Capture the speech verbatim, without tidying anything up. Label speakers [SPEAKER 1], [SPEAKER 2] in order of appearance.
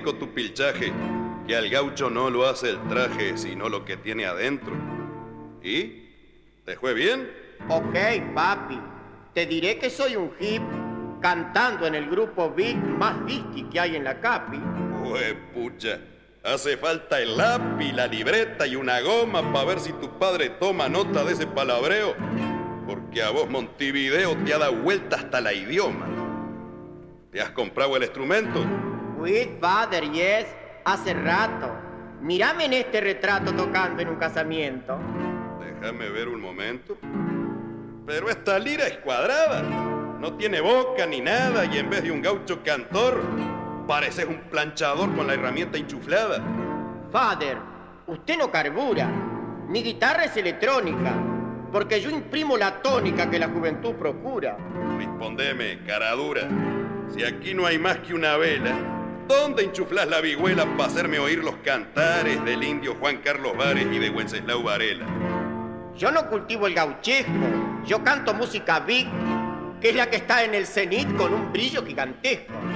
[SPEAKER 1] médico tu pilchaje, que al gaucho no lo hace el traje, sino lo que tiene adentro. ¿Y? ¿Te fue bien?
[SPEAKER 2] Ok, papi. Te diré que soy un hip cantando en el grupo beat más disqui que hay en la Capi.
[SPEAKER 1] Jue pucha, hace falta el lápiz, la libreta y una goma para ver si tu padre toma nota de ese palabreo. Porque a vos Montevideo te ha dado vuelta hasta la idioma. ¿Te has comprado el instrumento?
[SPEAKER 2] With father, yes, hace rato. Mírame en este retrato tocando en un casamiento.
[SPEAKER 1] Déjame ver un momento. Pero esta lira es cuadrada. No tiene boca ni nada y en vez de un gaucho cantor, pareces un planchador con la herramienta enchuflada.
[SPEAKER 2] Father, usted no carbura. Mi guitarra es electrónica, porque yo imprimo la tónica que la juventud procura.
[SPEAKER 1] Respondeme, cara dura. Si aquí no hay más que una vela, ¿dónde enchuflas la vihuela para hacerme oír los cantares del indio Juan Carlos Vares y de Wenceslao Varela?
[SPEAKER 2] Yo no cultivo el gauchesco, yo canto música big, que es la que está en el cenit con un brillo gigantesco.